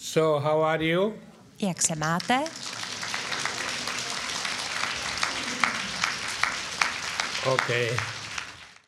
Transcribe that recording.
So, how are you? Jak se máte? Okay.